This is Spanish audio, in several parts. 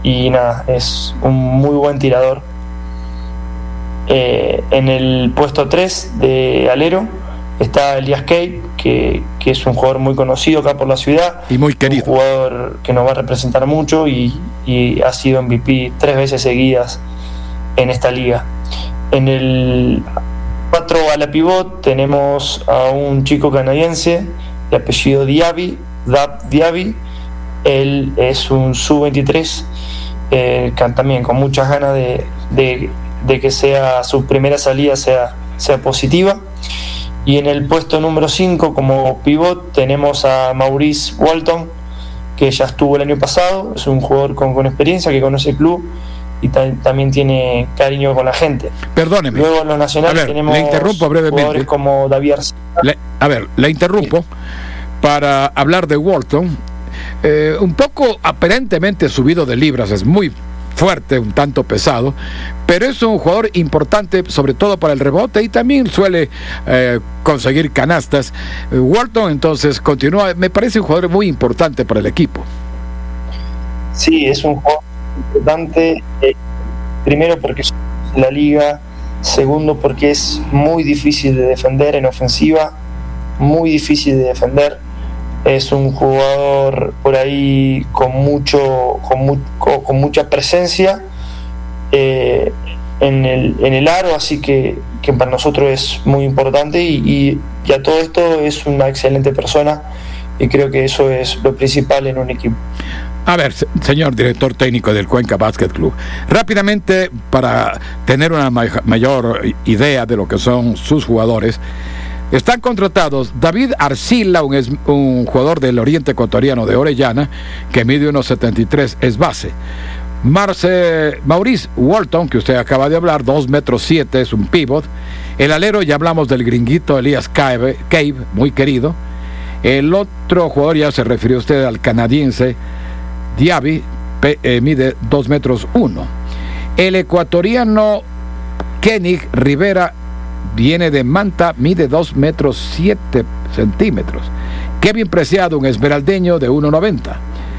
y nada, es un muy buen tirador. En el puesto 3 de alero está Elias Cape, que es un jugador muy conocido acá por la ciudad y muy querido, un jugador que nos va a representar mucho y ha sido MVP 3 veces seguidas en esta liga. En el 4 a la pivot tenemos a un chico canadiense de apellido Diaby. Él es un sub-23, también con muchas ganas de que sea su primera salida sea positiva. Y en el puesto número 5 como pivot tenemos a Maurice Walton, que ya estuvo el año pasado, es un jugador con experiencia, que conoce el club y también tiene cariño con la gente. Perdóneme. Luego en los nacionales tenemos le interrumpo brevemente. Jugadores como David Arcila. Le interrumpo para hablar de Walton. Un poco aparentemente subido de libras, es muy fuerte, un tanto pesado, pero es un jugador importante sobre todo para el rebote y también suele conseguir canastas. Walton entonces continúa, me parece un jugador muy importante para el equipo. Sí, es un jugador importante, primero porque es la liga, segundo porque es muy difícil de defender en ofensiva, muy difícil de defender. Es un jugador por ahí con mucha presencia en el aro, así que para nosotros es muy importante y a todo esto es una excelente persona y creo que eso es lo principal en un equipo. A ver, señor director técnico del Cuenca Basket Club, rápidamente para tener una mayor idea de lo que son sus jugadores. Están contratados David Arcila, un jugador del oriente ecuatoriano de Orellana, que mide 1.73, es base. Maurice Walton, que usted acaba de hablar, 2.7 metros, es un pivot. El alero, ya hablamos del gringuito Elias Cape, muy querido. El otro jugador, ya se refirió usted al canadiense Diaby, mide 2.1 metros. El ecuatoriano Kenig Rivera viene de Manta, mide 2.7 metros. Kevin Preciado, un esmeraldeño de 1.90.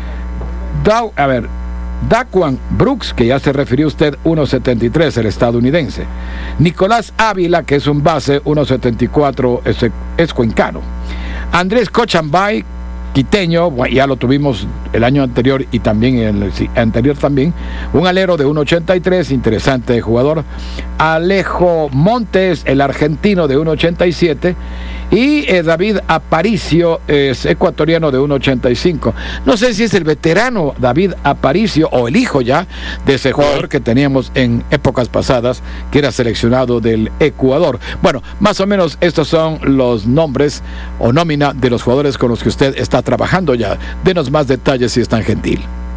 Daquan Brooks, que ya se refirió usted, 1.73, el estadounidense. Nicolás Ávila, que es un base, 1.74, es cuencano. Andrés Cochambay, quiteño, ya lo tuvimos el año anterior y también el anterior también, un alero de 1.83, interesante jugador. Alejo Montes, el argentino, de 1.87, y David Aparicio es ecuatoriano de 1.85. No sé si es el veterano David Aparicio o el hijo ya de ese jugador que teníamos en épocas pasadas, que era seleccionado del Ecuador. Bueno, más o menos estos son los nombres o nómina de los jugadores con los que usted está trabajando ya. Denos más detalles si es tan gentil.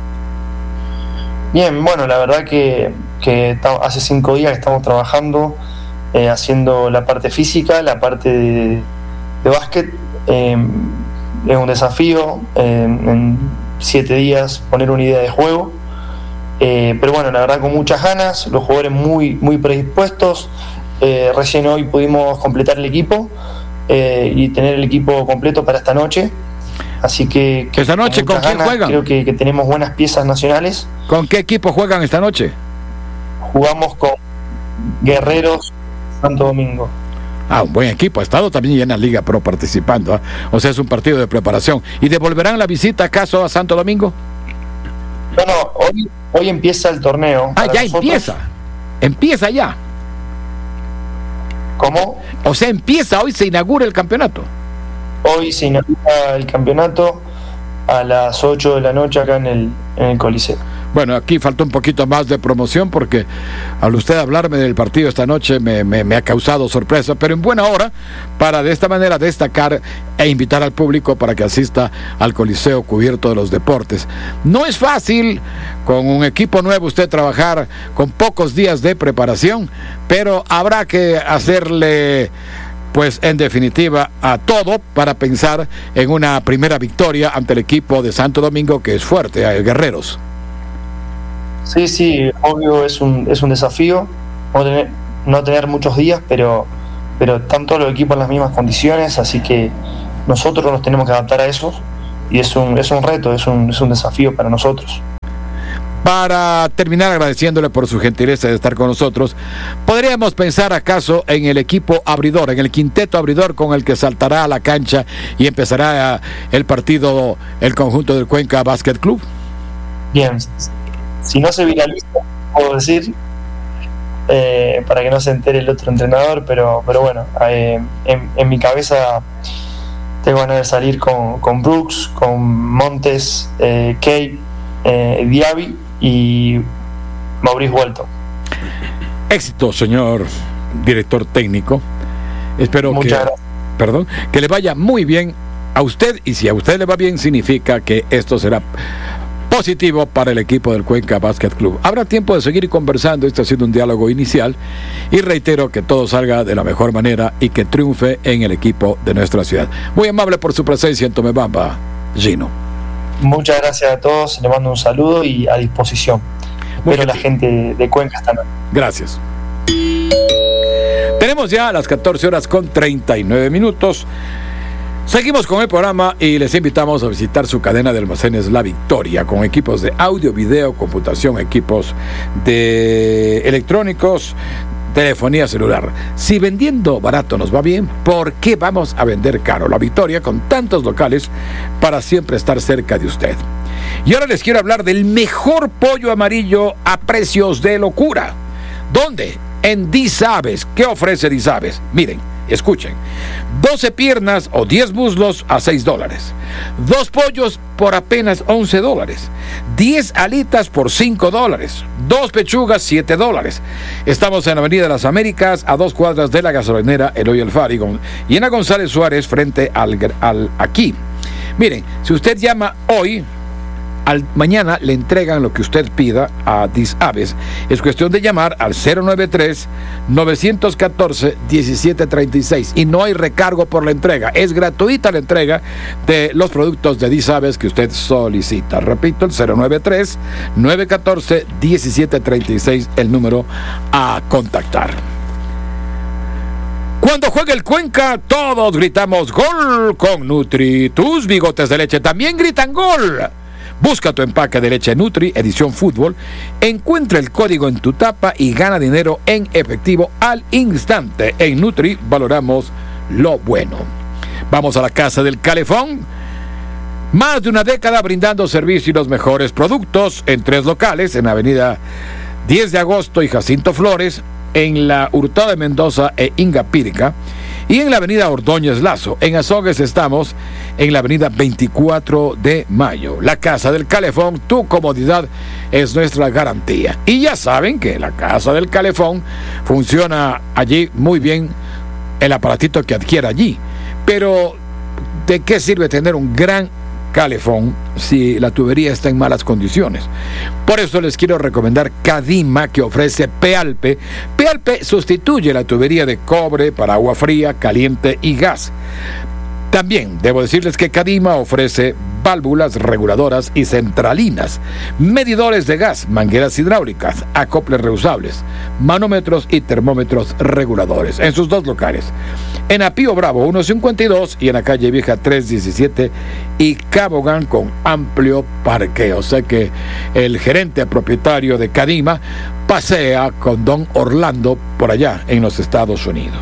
Bien, bueno, la verdad que hace 5 días que estamos trabajando, haciendo la parte física, la parte de básquet. Es un desafío en 7 días poner una idea de juego, pero bueno, la verdad con muchas ganas, los jugadores muy predispuestos. Recién hoy pudimos completar el equipo y tener el equipo completo para esta noche, así que esta noche ¿con quién juegan? Creo que tenemos buenas piezas nacionales. ¿Con qué equipo juegan esta noche? Jugamos con Guerreros Santo Domingo. Un buen equipo, ha estado también en la Liga Pro participando, o sea, es un partido de preparación. ¿Y devolverán la visita acaso a Santo Domingo? No, hoy empieza el torneo. Ya empieza ya. ¿Cómo? O sea, hoy se inaugura el campeonato. Hoy se inaugura el campeonato a las 8 de la noche acá en el Coliseo. Bueno, aquí faltó un poquito más de promoción porque al usted hablarme del partido esta noche me ha causado sorpresa, pero en buena hora para de esta manera destacar e invitar al público para que asista al Coliseo Cubierto de los Deportes. No es fácil con un equipo nuevo usted trabajar con pocos días de preparación, pero habrá que hacerle, pues en definitiva, a todo para pensar en una primera victoria ante el equipo de Santo Domingo, que es fuerte, Guerreros. Sí, obvio, es un desafío no tener muchos días, pero están todos los equipos en las mismas condiciones, así que nosotros nos tenemos que adaptar a eso y es un reto, es un desafío para nosotros. Para terminar, agradeciéndole por su gentileza de estar con nosotros, ¿podríamos pensar acaso en el equipo abridor, en el quinteto abridor con el que saltará a la cancha y empezará el partido el conjunto del Cuenca Basket Club? Bien, si no se viraliza, puedo decir, para que no se entere el otro entrenador, pero bueno, en mi cabeza tengo ganas de salir con Brooks, con Montes, Kate, Diaby y Maurice Walton. Éxito, señor director técnico. Espero que le vaya muy bien a usted, y si a usted le va bien, significa que esto será positivo para el equipo del Cuenca Basket Club. Habrá tiempo de seguir conversando. Este ha sido un diálogo inicial y reitero que todo salga de la mejor manera y que triunfe en el equipo de nuestra ciudad. Muy amable por su presencia en Tomebamba, Gino. Muchas gracias a todos, le mando un saludo y a disposición. Espero la gente de Cuenca también. Gracias. Tenemos ya las 14:39. Seguimos con el programa y les invitamos a visitar su cadena de almacenes La Victoria, con equipos de audio, video, computación, equipos de electrónicos, telefonía celular. Si vendiendo barato nos va bien, ¿por qué vamos a vender caro? La Victoria, con tantos locales, para siempre estar cerca de usted. Y ahora les quiero hablar del mejor pollo amarillo a precios de locura. ¿Dónde? En Disaves. ¿Qué ofrece Disaves? Miren, escuchen. 12 piernas o 10 muslos a $6. 2 pollos por apenas $11. 10 alitas por $5. 2 pechugas, $7. Estamos en la Avenida de las Américas, a 2 cuadras de la gasolinera Eloy El Fari, y en la González Suárez, frente al aquí. Miren, si usted llama hoy, mañana le entregan lo que usted pida a Disaves. Es cuestión de llamar al 093-914-1736 y no hay recargo por la entrega. Es gratuita la entrega de los productos de Disaves que usted solicita. Repito, el 093-914-1736, el número a contactar. Cuando juega el Cuenca, todos gritamos gol con Nutri. Tus bigotes de leche también gritan gol. Busca tu empaque de leche Nutri, edición fútbol, encuentra el código en tu tapa y gana dinero en efectivo al instante. En Nutri valoramos lo bueno. Vamos a la Casa del Calefón. Más de una década brindando servicio y los mejores productos en 3 locales, en la avenida 10 de agosto y Jacinto Flores, en la Hurtado de Mendoza e Ingapírica, y en la avenida Ordóñez Lazo. En Azogues estamos en la avenida 24 de Mayo. La Casa del Calefón, tu comodidad es nuestra garantía. Y ya saben que la Casa del Calefón funciona allí muy bien el aparatito que adquiera allí. Pero, ¿de qué sirve tener un gran calefón si la tubería está en malas condiciones? Por eso les quiero recomendar Cadima, que ofrece Pealpe. Pealpe sustituye la tubería de cobre para agua fría, caliente y gas. También debo decirles que Cadima ofrece válvulas reguladoras y centralinas, medidores de gas, mangueras hidráulicas, acoples reusables, manómetros y termómetros reguladores en sus 2 locales, en Apío Bravo 152 y en la calle Vieja 317 y Cabogán, con amplio parqueo. Sé que el gerente propietario de Cadima pasea con don Orlando por allá en los Estados Unidos.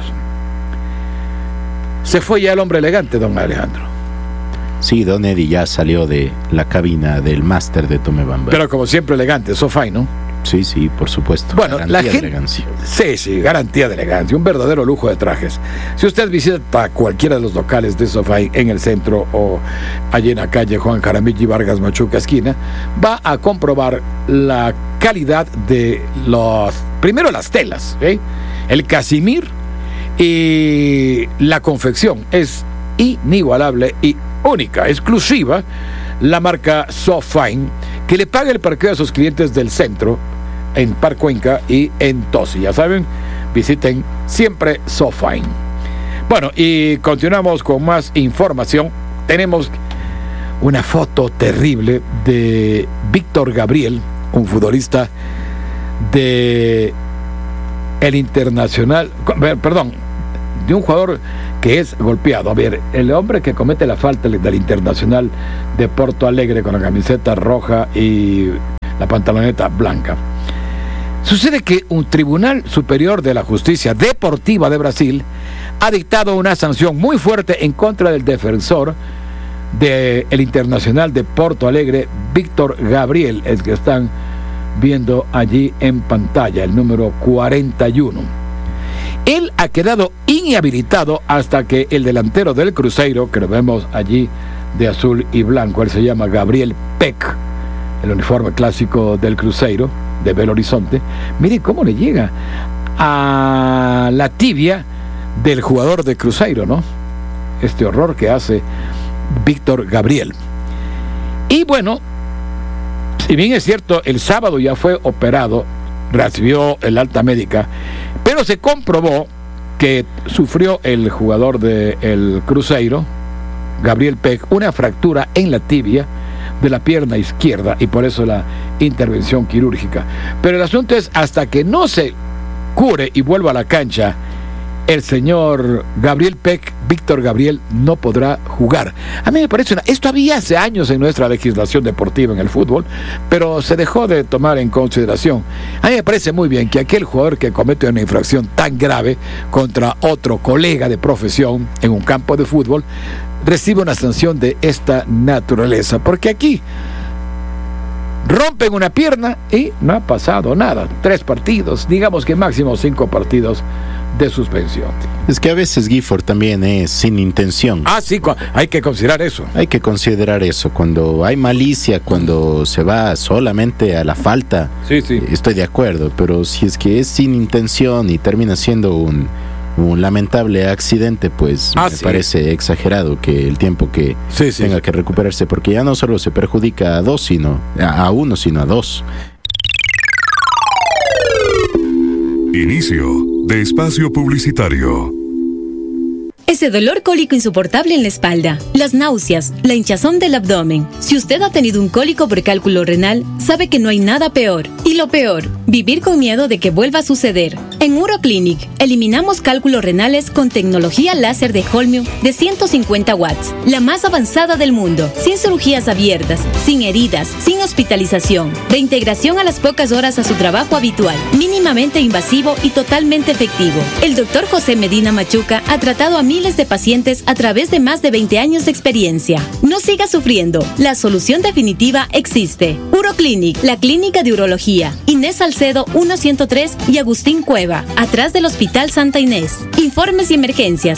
Se fue ya el hombre elegante, don Alejandro. Sí, don Eddie ya salió de la cabina del máster de Tomebamba. Pero como siempre elegante, SoFi, ¿no? Sí, sí, por supuesto. Bueno, garantía la gente, de elegancia. Sí, garantía de elegancia, un verdadero lujo de trajes. Si usted visita cualquiera de los locales de SoFi en el centro o allí en la calle Juan Jaramillo y Vargas Machuca esquina, va a comprobar la calidad de primero las telas, ¿eh? El casimir y la confección es inigualable y única, exclusiva. La marca SoFine, que le paga el parqueo a sus clientes del centro, en Parque Cuenca y en Tosi. Ya saben, visiten siempre SoFine. Bueno, y continuamos con más información. Tenemos una foto terrible de Víctor Gabriel, un futbolista de el Internacional, de un jugador que es golpeado. A ver, el hombre que comete la falta del Internacional de Porto Alegre con la camiseta roja y la pantaloneta blanca. Sucede que un Tribunal Superior de la Justicia Deportiva de Brasil ha dictado una sanción muy fuerte en contra del defensor del Internacional de Porto Alegre, Víctor Gabriel, el que están viendo allí en pantalla, el número 41. Él ha quedado inhabilitado hasta que el delantero del Cruzeiro, que lo vemos allí de azul y blanco, él se llama Gabriel Peck, el uniforme clásico del Cruzeiro de Belo Horizonte, mire cómo le llega a la tibia del jugador de Cruzeiro, ¿no? Este horror que hace Víctor Gabriel. Y bueno, si bien es cierto, el sábado ya fue operado, recibió el alta médica, pero se comprobó que sufrió el jugador del Cruzeiro, Gabriel Peck, una fractura en la tibia de la pierna izquierda, y por eso la intervención quirúrgica. Pero el asunto es, hasta que no se cure y vuelva a la cancha, el señor Gabriel Peck, Víctor Gabriel, no podrá jugar. A mí me parece esto había hace años en nuestra legislación deportiva en el fútbol, pero se dejó de tomar en consideración. A mí me parece muy bien que aquel jugador que comete una infracción tan grave contra otro colega de profesión en un campo de fútbol recibe una sanción de esta naturaleza, porque aquí rompen una pierna y no ha pasado nada. 3 partidos, digamos que máximo 5 partidos de suspensión. Es que a veces Gifford también es sin intención. Sí, hay que considerar eso. Hay que considerar eso. Cuando hay malicia, cuando se va solamente a la falta, sí. Estoy de acuerdo, pero si es que es sin intención y termina siendo un lamentable accidente, pues me parece exagerado que el tiempo que tenga que recuperarse, porque ya no solo se perjudica a uno, sino a 2. Inicio de espacio publicitario. Ese dolor cólico insoportable en la espalda, las náuseas, la hinchazón del abdomen. Si usted ha tenido un cólico por cálculo renal, sabe que no hay nada peor. Y lo peor, vivir con miedo de que vuelva a suceder. En Uroclinic, eliminamos cálculos renales con tecnología láser de Holmium de 150 watts, la más avanzada del mundo, sin cirugías abiertas, sin heridas, sin hospitalización, reintegración a las pocas horas a su trabajo habitual, mínimamente invasivo y totalmente efectivo. El Dr. José Medina Machuca ha tratado a miles de pacientes a través de más de 20 años de experiencia. No siga sufriendo. La solución definitiva existe. Uroclinic, la clínica de urología. Inés Salcedo 103 y Agustín Cueva, atrás del Hospital Santa Inés. Informes y emergencias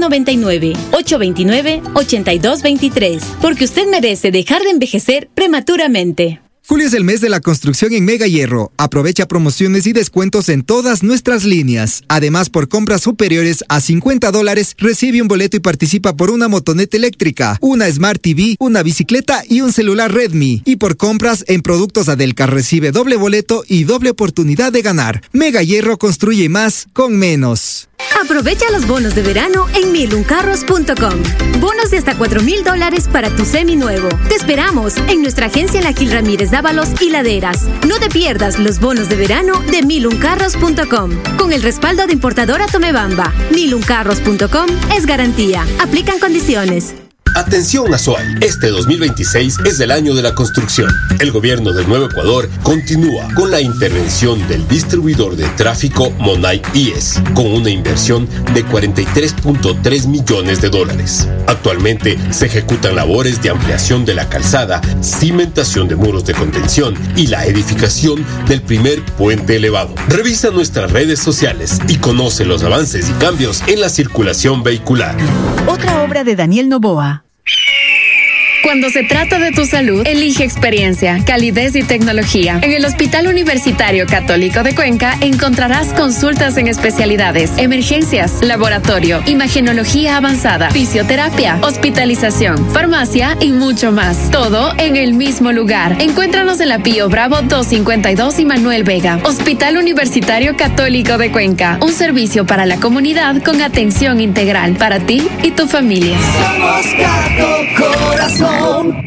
099-829-8223. Porque usted merece dejar de envejecer prematuramente. Julio es el mes de la construcción en Mega Hierro. Aprovecha promociones y descuentos en todas nuestras líneas. Además, por compras superiores a $50, recibe un boleto y participa por una motoneta eléctrica, una Smart TV, una bicicleta y un celular Redmi. Y por compras en productos Adelcar recibe doble boleto y doble oportunidad de ganar. Mega Hierro construye más con menos. Aprovecha los bonos de verano en miluncarros.com. Bonos de hasta $4,000 para tu seminuevo. Te esperamos en nuestra agencia en la Gil Ramírez Dávalos y Laderas. No te pierdas los bonos de verano de miluncarros.com. Con el respaldo de importadora Tomebamba. miluncarros.com es garantía. Aplican condiciones. Atención Azuay, este 2026 es el año de la construcción. El gobierno del Nuevo Ecuador continúa con la intervención del distribuidor de tráfico Monay IES, con una inversión de $43.3 millones. Actualmente se ejecutan labores de ampliación de la calzada, cimentación de muros de contención y la edificación del primer puente elevado. Revisa nuestras redes sociales y conoce los avances y cambios en la circulación vehicular. Otra obra de Daniel Noboa. Cuando se trata de tu salud, elige experiencia, calidez y tecnología. En el Hospital Universitario Católico de Cuenca encontrarás consultas en especialidades, emergencias, laboratorio, imagenología avanzada, fisioterapia, hospitalización, farmacia y mucho más. Todo en el mismo lugar. Encuéntranos en la Pío Bravo 252 y Manuel Vega. Hospital Universitario Católico de Cuenca. Un servicio para la comunidad con atención integral para ti y tu familia. Somos Cato Corazón.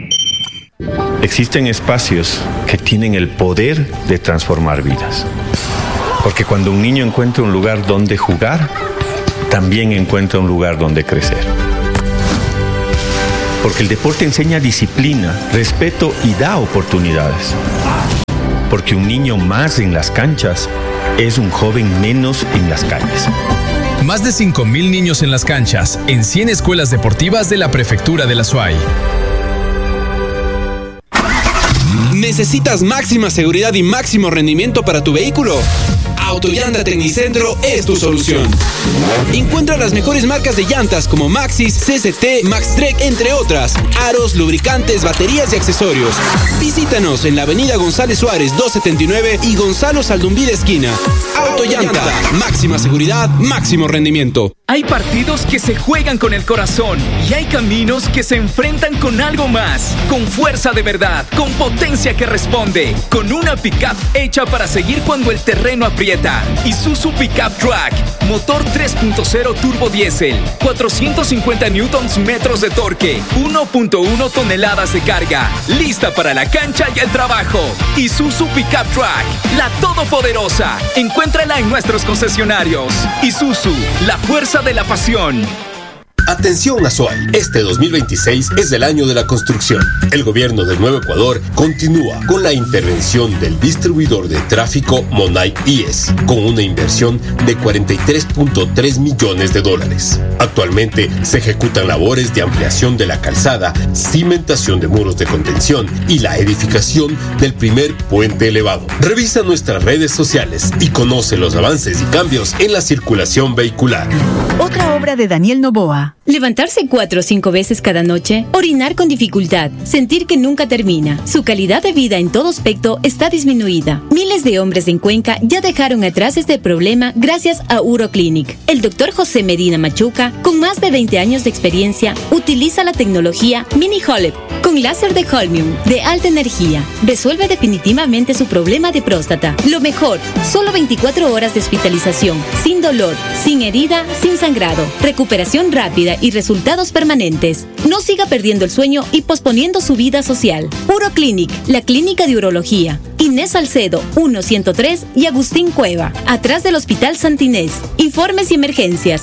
Existen espacios que tienen el poder de transformar vidas. Porque cuando un niño encuentra un lugar donde jugar, también encuentra un lugar donde crecer. Porque el deporte enseña disciplina, respeto y da oportunidades. Porque un niño más en las canchas es un joven menos en las calles. Más de 5,000 niños en las canchas, en 100 escuelas deportivas de la Prefectura de la SUAY. ¿Necesitas máxima seguridad y máximo rendimiento para tu vehículo? Autollanta Tecnicentro es tu solución. Encuentra las mejores marcas de llantas como Maxxis, CCT, Maxtrek, entre otras. Aros, lubricantes, baterías y accesorios. Visítanos en la avenida González Suárez 279 y Gonzalo Saldumbide esquina. Autollanta, máxima seguridad, máximo rendimiento. Hay partidos que se juegan con el corazón y hay caminos que se enfrentan con algo más, con fuerza de verdad, con potencia que responde, con una pickup hecha para seguir cuando el terreno aprieta. Isuzu Pickup Track, motor 3.0 turbo diésel, 450 newtons metros de torque, 1.1 toneladas de carga, lista para la cancha y el trabajo. Isuzu Pickup Track, la todopoderosa. Encuéntrala en nuestros concesionarios. Isuzu, la fuerza de la pasión. Atención Azuay, este 2026 es el año de la construcción. El gobierno del Nuevo Ecuador continúa con la intervención del distribuidor de tráfico Monay IES, con una inversión de $43.3 millones. Actualmente se ejecutan labores de ampliación de la calzada, cimentación de muros de contención y la edificación del primer puente elevado. Revisa nuestras redes sociales y conoce los avances y cambios en la circulación vehicular. Otra obra de Daniel Noboa. Levantarse 4 o 5 veces cada noche, orinar con dificultad, sentir que nunca termina. Su calidad de vida en todo aspecto está disminuida. Miles de hombres en Cuenca ya dejaron atrás este problema gracias a Uroclinic. El doctor José Medina Machuca, con más de 20 años de experiencia, utiliza la tecnología Mini Holep con láser de Holmium de alta energía. Resuelve definitivamente su problema de próstata. Lo mejor, solo 24 horas de hospitalización, sin dolor, sin herida, sin sangrado, recuperación rápida y resultados permanentes. No siga perdiendo el sueño y posponiendo su vida social. Uroclinic, la clínica de urología. Inés Salcedo, 1-103 y Agustín Cueva, atrás del Hospital Santa Inés. Informes y emergencias,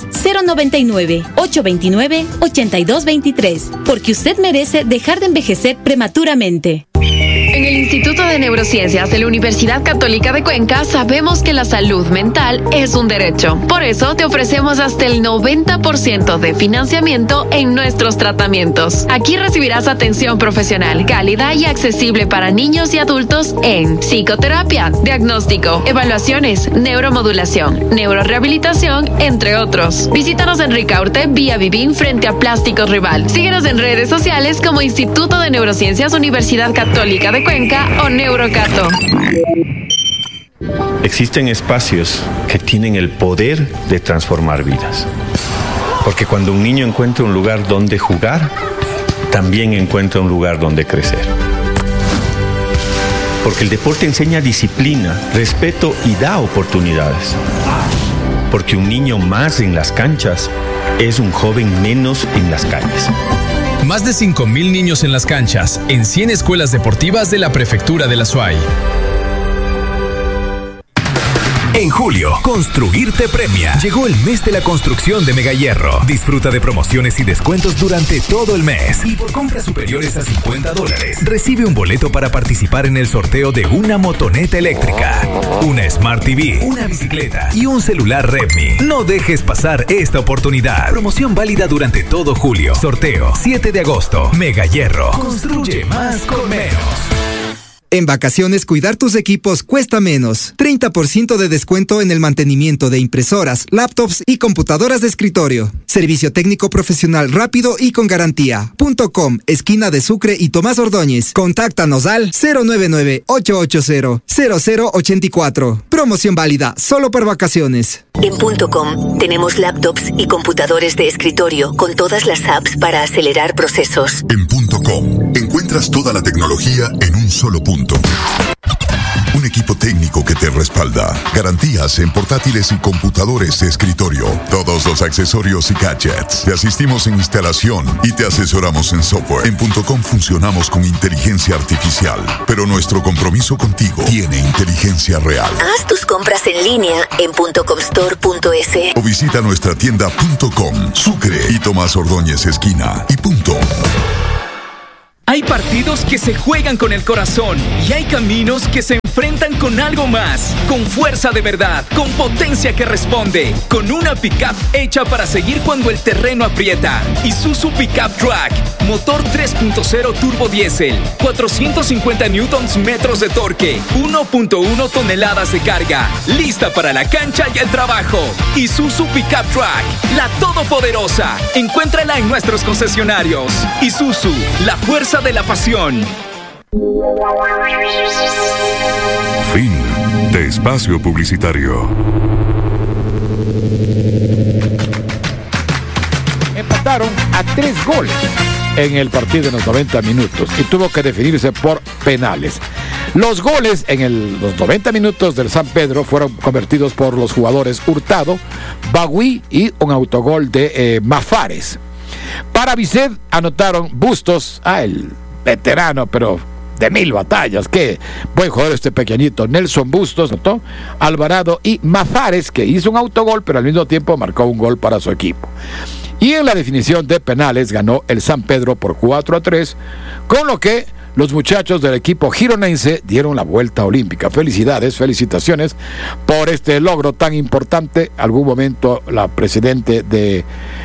099-829-8223. Porque usted merece dejar de envejecer prematuramente. En el Instituto de Neurociencias de la Universidad Católica de Cuenca sabemos que la salud mental es un derecho. Por eso te ofrecemos hasta el 90% de financiamiento en nuestros tratamientos. Aquí recibirás atención profesional, cálida y accesible para niños y adultos en psicoterapia, diagnóstico, evaluaciones, neuromodulación, neurorehabilitación, entre otros. Visítanos en Ricaurte, vía Vivín, frente a Plásticos Rival. Síguenos en redes sociales como Instituto de Neurociencias Universidad Católica de Cuenca o Neurocato. Existen espacios que tienen el poder de transformar vidas. Porque cuando un niño encuentra un lugar donde jugar, también encuentra un lugar donde crecer. Porque el deporte enseña disciplina, respeto y da oportunidades. Porque un niño más en las canchas es un joven menos en las calles. Más de 5,000 niños en las canchas, en 100 escuelas deportivas de la Prefectura de la SUAY. En julio, Construir te premia. Llegó el mes de la construcción de Mega Hierro. Disfruta de promociones y descuentos durante todo el mes. Y por compras superiores a $50, recibe un boleto para participar en el sorteo de una motoneta eléctrica, una Smart TV, una bicicleta y un celular Redmi. No dejes pasar esta oportunidad. Promoción válida durante todo julio. Sorteo 7 de agosto. Mega Hierro. Construye más con menos. En vacaciones, cuidar tus equipos cuesta menos. 30% de descuento en el mantenimiento de impresoras, laptops y computadoras de escritorio. Servicio técnico profesional rápido y con garantía. .com, esquina de Sucre y Tomás Ordóñez. Contáctanos al 099-880-0084. Promoción válida solo por vacaciones. En .com tenemos laptops y computadores de escritorio con todas las apps para acelerar procesos. En .com encuentras toda la tecnología en un solo punto. Un equipo técnico que te respalda. Garantías en portátiles y computadores de escritorio. Todos los accesorios y gadgets. Te asistimos en instalación y te asesoramos en software. En .com funcionamos con inteligencia artificial, pero nuestro compromiso contigo tiene inteligencia real. Haz tus compras en línea en .comstore.es o visita nuestra tienda .com, Sucre y Tomás Ordóñez esquina y punto. Hay partidos que se juegan con el corazón y hay caminos que se enfrentan con algo más, con fuerza de verdad, con potencia que responde, con una pickup hecha para seguir cuando el terreno aprieta. Isuzu Pickup Track, motor 3.0 turbo diésel, 450 newtons metros de torque, 1.1 toneladas de carga, lista para la cancha y el trabajo. Isuzu Pickup Track, la todopoderosa. Encuéntrala en nuestros concesionarios. Isuzu, la fuerza de la pasión. Fin de espacio publicitario. Empataron a 3 goles en el partido en los 90 minutos y tuvo que definirse por penales. Los goles en los 90 minutos del San Pedro fueron convertidos por los jugadores Hurtado, Bagüí y un autogol de Mafares. Para Bicet anotaron Bustos, el veterano, pero de 1000 batallas, qué buen jugador este pequeñito, Nelson Bustos, anotó, Alvarado y Mafares, que hizo un autogol, pero al mismo tiempo marcó un gol para su equipo. Y en la definición de penales ganó el San Pedro por 4-3, con lo que los muchachos del equipo gironense dieron la vuelta olímpica. Felicitaciones por este logro tan importante. Algún momento la presidente de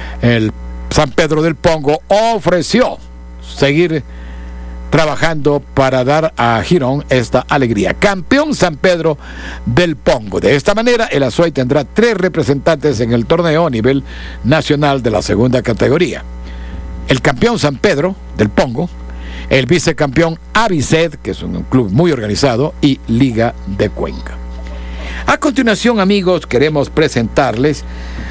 el San Pedro del Pongo ofreció seguir trabajando para dar a Girón esta alegría. Campeón San Pedro del Pongo. De esta manera, el Azuay tendrá 3 representantes en el torneo a nivel nacional de la segunda categoría. El campeón San Pedro del Pongo, el vicecampeón Aviced, que es un club muy organizado, y Liga de Cuenca. A continuación, amigos, queremos presentarles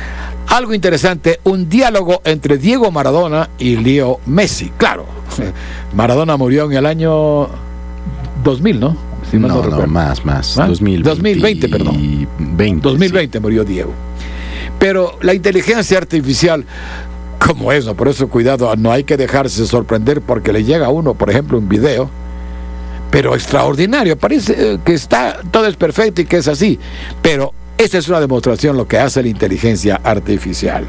algo interesante, un diálogo entre Diego Maradona y Leo Messi. Claro, Maradona murió en el año 2000, ¿no? Si no, más. 2020, perdón. 2020 sí. Murió Diego. Pero la inteligencia artificial, como eso, por eso cuidado, no hay que dejarse sorprender porque le llega a uno, por ejemplo, un video, pero extraordinario, parece que todo es perfecto y que es así, pero esta es una demostración de lo que hace la inteligencia artificial.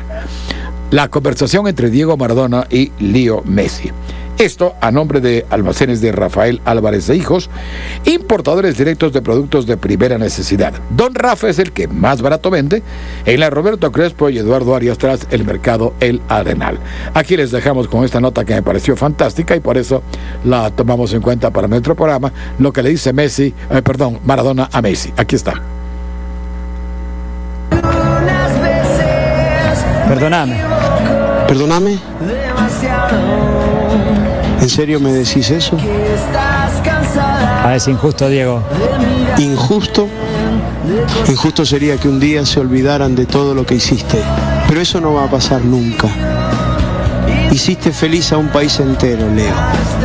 La conversación entre Diego Maradona y Leo Messi. Esto a nombre de Almacenes de Rafael Álvarez e Hijos, importadores directos de productos de primera necesidad. Don Rafa es el que más barato vende en la Roberto Crespo y Eduardo Arias tras el mercado El Arenal. Aquí les dejamos con esta nota que me pareció fantástica y por eso la tomamos en cuenta para nuestro programa, lo que le dice Maradona a Messi. Aquí está. Perdóname. ¿En serio me decís eso? Es injusto, Diego. ¿Injusto? Injusto sería que un día se olvidaran de todo lo que hiciste. Pero eso no va a pasar nunca. Hiciste feliz a un país entero, Leo.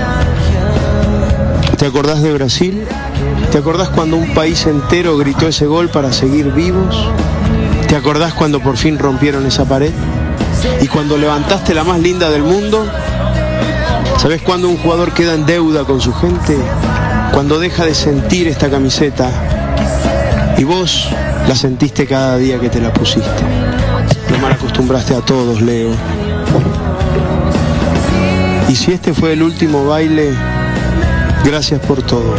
¿Te acordás de Brasil? ¿Te acordás cuando un país entero gritó ese gol para seguir vivos? ¿Te acordás cuando por fin rompieron esa pared? ¿Y cuando levantaste la más linda del mundo? ¿Sabés cuándo un jugador queda en deuda con su gente? Cuando deja de sentir esta camiseta. Y vos la sentiste cada día que te la pusiste. Lo mal acostumbraste a todos, Leo. Y si este fue el último baile, gracias por todo.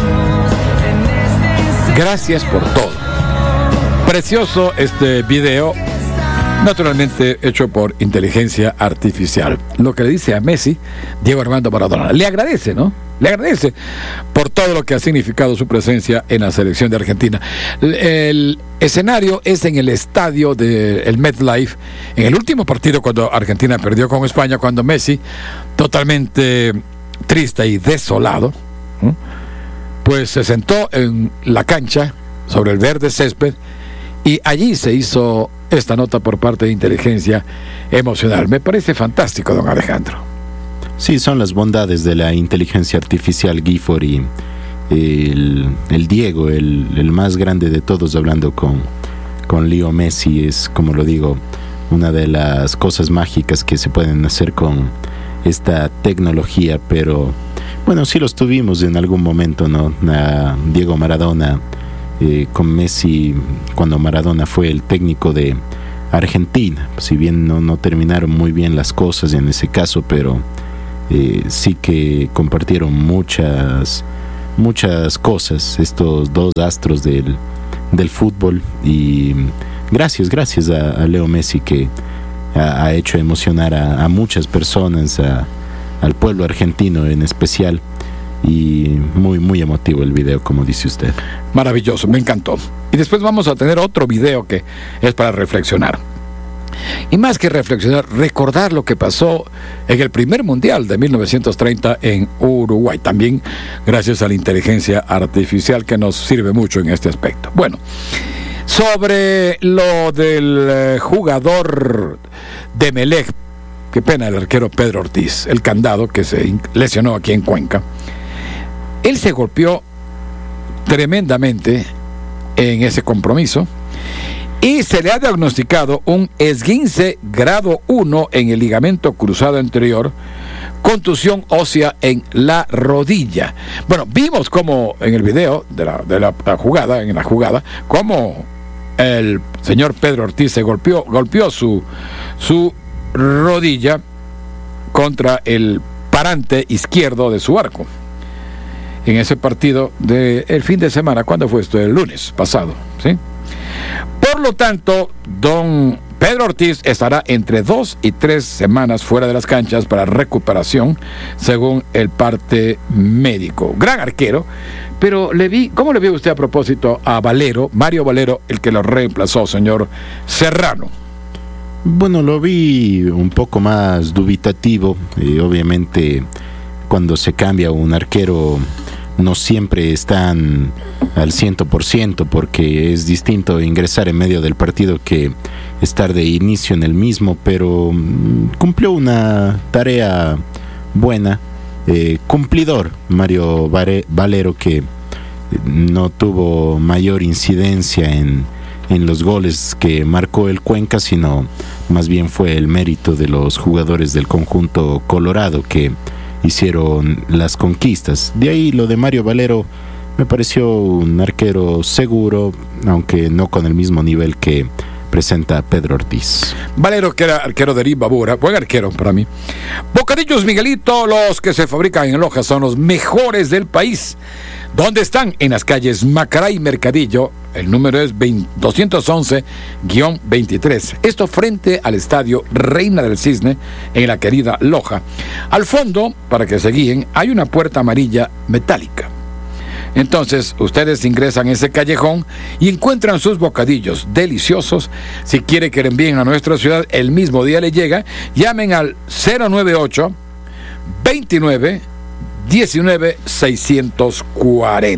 Gracias por todo. Precioso este video, naturalmente hecho por inteligencia artificial. Lo que le dice a Messi, Diego Armando Maradona, le agradece, ¿no? Le agradece por todo lo que ha significado su presencia en la selección de Argentina. El escenario es en el estadio del MetLife, en el último partido cuando Argentina perdió con España, cuando Messi, totalmente triste y desolado, pues se sentó en la cancha sobre el verde césped y allí se hizo esta nota por parte de inteligencia emocional. Me parece fantástico, don Alejandro. Sí, son las bondades de la inteligencia artificial, Gifford, y el Diego, el más grande de todos, hablando con Leo Messi, es, como lo digo, una de las cosas mágicas que se pueden hacer con esta tecnología. Pero bueno, sí los tuvimos en algún momento, ¿no? Diego Maradona con Messi, cuando Maradona fue el técnico de Argentina, si bien no terminaron muy bien las cosas en ese caso, pero sí que compartieron muchas cosas estos dos astros del fútbol, y gracias a Leo Messi, que ha hecho emocionar a muchas personas, al pueblo argentino en especial, y muy emotivo el video, como dice usted. Maravilloso, me encantó. Y después vamos a tener otro video que es para reflexionar. Y más que reflexionar, recordar lo que pasó en el primer mundial de 1930 en Uruguay, también gracias a la inteligencia artificial, que nos sirve mucho en este aspecto. Bueno, sobre lo del jugador de Emelec, qué pena, el arquero Pedro Ortiz, el candado, que se lesionó aquí en Cuenca. Él se golpeó tremendamente en ese compromiso y se le ha diagnosticado un esguince grado 1 en el ligamento cruzado anterior, contusión ósea en la rodilla. Bueno, vimos como en el video de la jugada, como el señor Pedro Ortiz se golpeó su rodilla contra el parante izquierdo de su arco en ese partido del fin de semana. ¿Cuándo fue esto? El lunes pasado, ¿sí? Por lo tanto, don Pedro Ortiz estará entre 2 y 3 semanas fuera de las canchas para recuperación, según el parte médico. Gran arquero, pero ¿cómo le vio usted a propósito a Valero, Mario Valero, el que lo reemplazó, señor Serrano? Bueno, lo vi un poco más dubitativo. Obviamente, cuando se cambia un arquero, no siempre están al 100%, porque es distinto ingresar en medio del partido que estar de inicio en el mismo, pero cumplió una tarea buena, cumplidor Mario Valero, que no tuvo mayor incidencia en los goles que marcó el Cuenca, sino más bien fue el mérito de los jugadores del conjunto colorado que hicieron las conquistas. De ahí lo de Mario Valero me pareció un arquero seguro, aunque no con el mismo nivel que presenta Pedro Ortiz. Valero, que era arquero de Rimbabura, buen arquero para mí. Bocadillos Miguelito, los que se fabrican en Loja son los mejores del país. ¿Dónde están? En las calles Macará y Mercadillo. El número es 211-23. Esto frente al estadio Reina del Cisne, en la querida Loja. Al fondo, para que se guíen, hay una puerta amarilla metálica. Entonces, ustedes ingresan a ese callejón y encuentran sus bocadillos deliciosos. Si quiere que le envíen a nuestra ciudad, el mismo día le llega. Llamen al 098 29 19 640.